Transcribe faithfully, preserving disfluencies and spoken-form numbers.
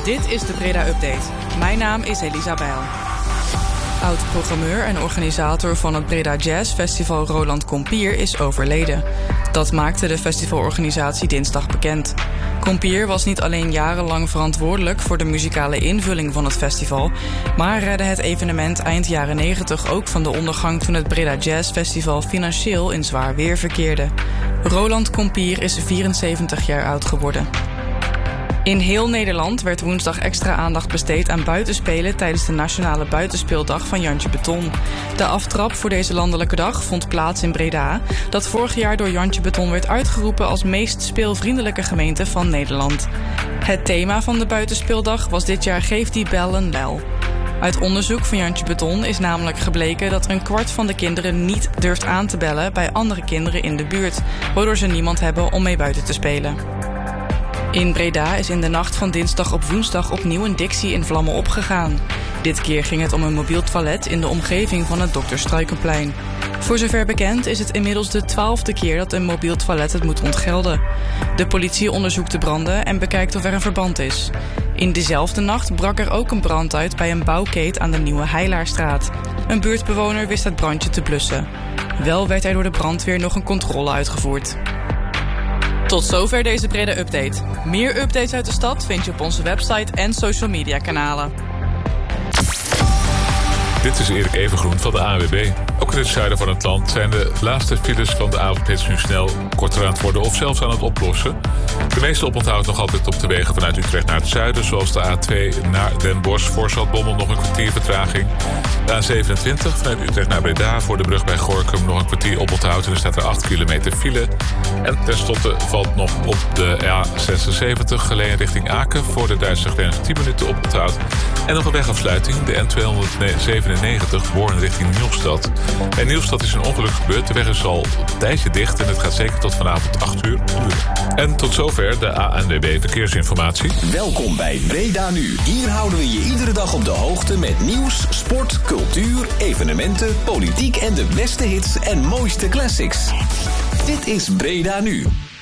Dit is de Breda Update. Mijn naam is Elisa Bijl. Oud-programmeur en organisator van het Breda Jazz Festival Roland Kompier is overleden. Dat maakte de festivalorganisatie dinsdag bekend. Kompier was niet alleen jarenlang verantwoordelijk voor de muzikale invulling van het festival, maar redde het evenement eind jaren negentig ook van de ondergang toen het Breda Jazz Festival financieel in zwaar weer verkeerde. Roland Kompier is vierenzeventig jaar oud geworden. In heel Nederland werd woensdag extra aandacht besteed aan buitenspelen tijdens de Nationale Buitenspeeldag van Jantje Beton. De aftrap voor deze landelijke dag vond plaats in Breda, dat vorig jaar door Jantje Beton werd uitgeroepen als meest speelvriendelijke gemeente van Nederland. Het thema van de buitenspeeldag was dit jaar Geef die bel een lel. Uit onderzoek van Jantje Beton is namelijk gebleken dat een kwart van de kinderen niet durft aan te bellen bij andere kinderen in de buurt, waardoor ze niemand hebben om mee buiten te spelen. In Breda is in de nacht van dinsdag op woensdag opnieuw een Dixie in vlammen opgegaan. Dit keer ging het om een mobiel toilet in de omgeving van het Dokter Struikenplein. Voor zover bekend is het inmiddels de twaalfde keer dat een mobiel toilet het moet ontgelden. De politie onderzoekt de branden en bekijkt of er een verband is. In dezelfde nacht brak er ook een brand uit bij een bouwkeet aan de Nieuwe Heilaarstraat. Een buurtbewoner wist het brandje te blussen. Wel werd er door de brandweer nog een controle uitgevoerd. Tot zover deze Breda Update. Meer updates uit de stad vind je op onze website en social media kanalen. Dit is Erik Evengroen van de A N W B. Ook in het zuiden van het land zijn de laatste files van de avondspits nu snel korter aan het worden of zelfs aan het oplossen. De meeste oponthoud nog altijd op de wegen vanuit Utrecht naar het zuiden, zoals de A twee naar Den Bosch voor Zaltbommel nog een kwartier vertraging. De A zevenentwintig vanuit Utrecht naar Breda voor de brug bij Gorinchem nog een kwartier oponthoud en er staat er acht kilometer file. En tenslotte valt nog op de A zesenzeventig Geleen richting Aken voor de Duitse grens tien minuten oponthoud. En nog een wegafsluiting, de N tweehonderdzevenennegentig Born richting Nieuwstad. Bij Nieuwstad is een ongeluk gebeurd, de weg is al een tijdje dicht en het gaat zeker tot vanavond acht uur duren. En tot zover de A N W B Verkeersinformatie. Welkom bij Breda Nu. Hier houden we je iedere dag op de hoogte met nieuws, sport, cultuur, evenementen, politiek en de beste hits en mooiste classics. Dit is Breda Nu.